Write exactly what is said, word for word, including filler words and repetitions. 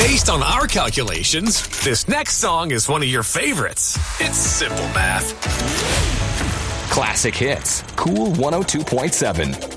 Based on our calculations, this next song is one of your favorites. It's simple math. Classic Hits. Cool one oh two point seven.